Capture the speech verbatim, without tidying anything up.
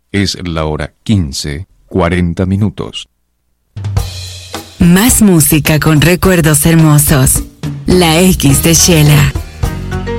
Es la hora quince, cuarenta minutos. Más música con recuerdos hermosos. La X de Shela.